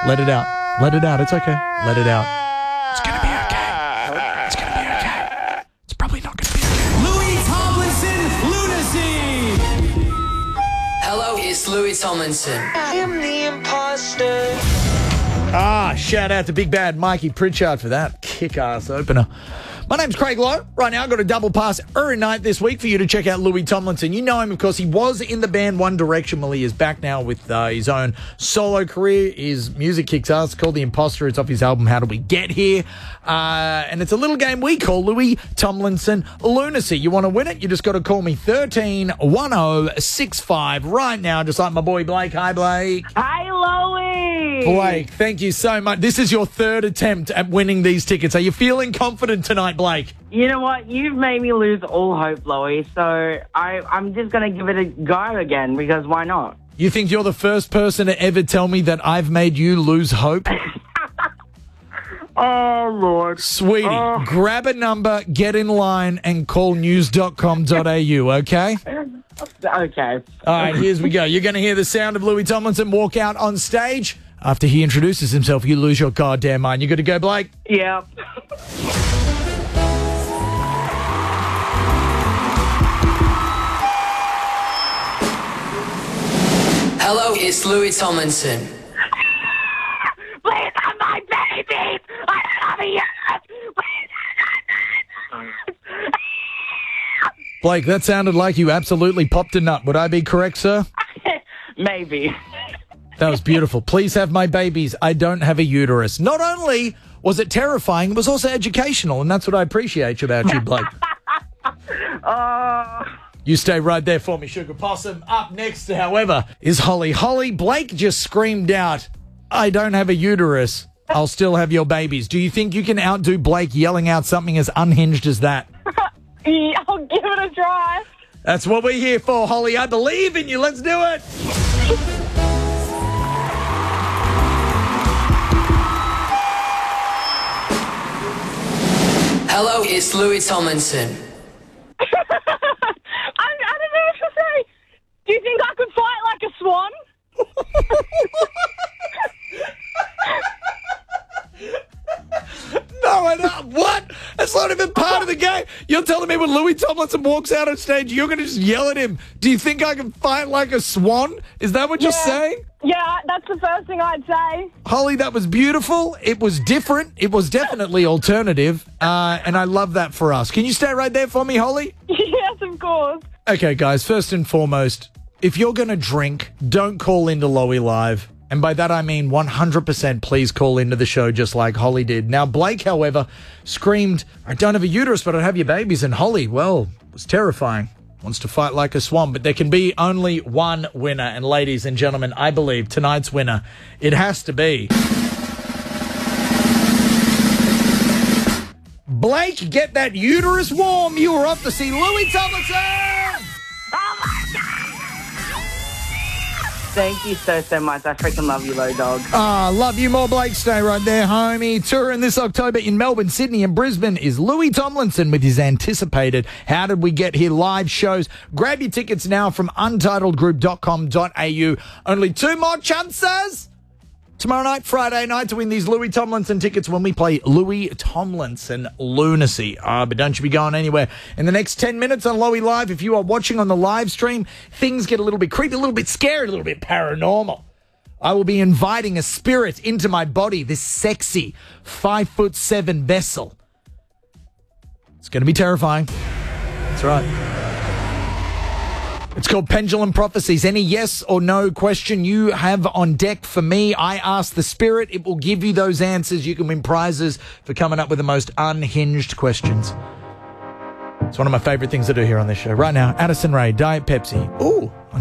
Let it out. Let it out. It's okay. Let it out. It's going to be okay. It's going to be okay. It's probably not going to be okay. Louis Tomlinson, Lunacy! Hello, it's Louis Tomlinson. I am the imposter. Shout out to Big Bad Mikey Pritchard for that kick-ass opener. My name's Craig Lowe. Right now, I've got a double pass every night this week for you to check out Louis Tomlinson. You know him, of course. He was in the band One Direction. Well, he is back now with his own solo career. His music kicks ass. It's called The Imposter. It's off his album, How Did We Get Here? And it's a little game we call Louis Tomlinson Lunacy. You want to win it? You just got to call me 131065 right now, just like my boy Blake. Hi, Blake. Hi, Louie. Blake, thank you so much. This is your third attempt at winning these tickets. Are you feeling confident tonight, Blake? You know what? You've made me lose all hope, Louie. So I'm just going to give it a go again because why not? You think you're the first person to ever tell me that I've made you lose hope? Oh, Lord. Sweetie, grab a number, get in line, and call news.com.au, okay? Okay. All right, here's we go. You're going to hear the sound of Louis Tomlinson walk out on stage. After he introduces himself, you lose your goddamn mind. You good to go, Blake? Yeah. Hello, it's Louis Tomlinson. Please have my babies! I love you! Please have my Blake, that sounded like you absolutely popped a nut. Would I be correct, sir? babies! Maybe. That was beautiful. Please have my babies. I don't have a uterus. Not only was it terrifying, it was also educational, and that's what I appreciate about you, Blake. You stay right there for me, Sugar Possum. Up next, however, is Holly. Holly, Blake just screamed out, I don't have a uterus. I'll still have your babies. Do you think you can outdo Blake yelling out something as unhinged as that? Yeah, I'll give it a try. That's what we're here for, Holly. I believe in you. Let's do it. Hello, it's Louis Tomlinson. I don't know what to say. Do you think I could fight like a swan? No, I don't. What? That's not even part of the game. You're telling me when Louis Tomlinson walks out on stage, you're going to just yell at him, do you think I can fight like a swan? Is that what you're saying? Yeah, that's the first thing I'd say. Holly, that was beautiful. It was different. It was definitely alternative. And I love that for us. Can you stay right there for me, Holly? Yes, of course. Okay, guys, first and foremost, if you're going to drink, don't call into Lowy Live. And by that, I mean 100% please call into the show just like Holly did. Now, Blake, however, screamed, I don't have a uterus, but I have your babies. And Holly, well, was terrifying. Wants to fight like a swan. But there can be only one winner. And ladies and gentlemen, I believe tonight's winner, it has to be Blake. Get that uterus warm. You were off to see Louis Tomlinson. Thank you so much. I freaking love you, Low Dog. Love you more, Blake. Stay right there, homie. Touring this October in Melbourne, Sydney and Brisbane is Louis Tomlinson with his anticipated How Did We Get Here live shows. Grab your tickets now from untitledgroup.com.au. Only 2 more chances tomorrow night, Friday night, to win these Louis Tomlinson tickets when we play Louis Tomlinson Lunacy. But don't you be going anywhere. In the next 10 minutes on Lowy Live, if you are watching on the live stream, things get a little bit creepy, a little bit scary, a little bit paranormal. I will be inviting a spirit into my body, this sexy 5'7" vessel. It's going to be terrifying. That's right. It's called Pendulum Prophecies. Any yes or no question you have on deck for me, I ask the spirit. It will give you those answers. You can win prizes for coming up with the most unhinged questions. It's one of my favorite things to do here on this show. Right now, Addison Rae, Diet Pepsi. Ooh, on